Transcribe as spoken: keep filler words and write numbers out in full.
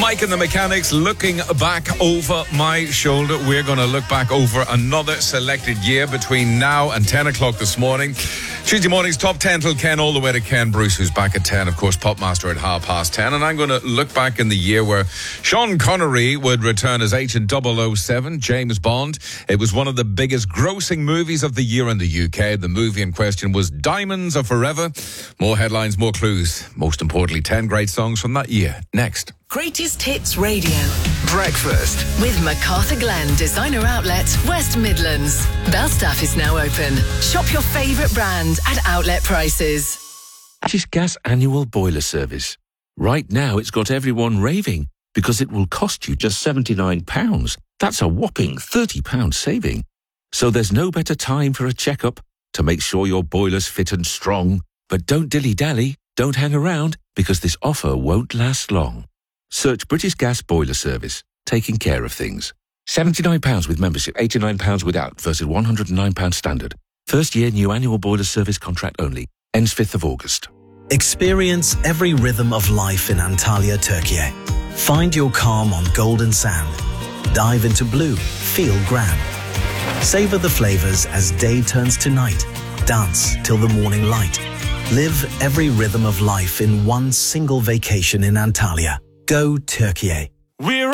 Mike and the Mechanics looking back over my shoulder. We're going to look back over another selected year between now and ten o'clock this morning. Tuesday morning's top ten till Ken, all the way to Ken Bruce, who's back at ten. Of course, Popmaster at half past ten. And I'm going to look back in the year where Sean Connery would return as Agent double oh seven, James Bond. It was one of the biggest grossing movies of the year in the U K. The movie in question was Diamonds Are Forever. More headlines, more clues. Most importantly, ten great songs from that year. Next. Greatest Hits Radio. Breakfast. With MacArthur Glen Designer Outlet, West Midlands. Belstaff is now open. Shop your favourite brand at outlet prices. British Gas Annual Boiler Service. Right now it's got everyone raving because it will cost you just seventy-nine pounds. That's a whopping thirty pounds saving. So there's no better time for a checkup to make sure your boiler's fit and strong. But don't dilly-dally, don't hang around, because this offer won't last long. Search British Gas Boiler Service, taking care of things. seventy-nine pounds with membership, eighty-nine pounds without versus one hundred and nine pounds standard. First year new annual boiler service contract only. Ends fifth of August. Experience every rhythm of life in Antalya, Turkey. Find your calm on golden sand. Dive into blue, feel grand. Savor the flavors as day turns to night. Dance till the morning light. Live every rhythm of life in one single vacation in Antalya. Go Turkey.